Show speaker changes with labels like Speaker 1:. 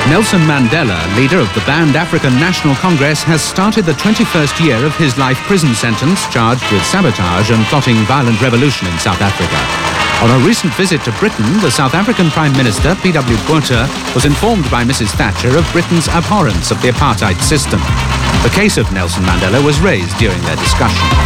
Speaker 1: Nelson Mandela, leader of the banned African National Congress, has started the 21st year of his life prison sentence, charged with sabotage and plotting violent revolution in South Africa. On a recent visit to Britain, the South African Prime Minister, P.W. Botha, was informed by Mrs. Thatcher of Britain's abhorrence of the apartheid system. The case of Nelson Mandela was raised during their discussion.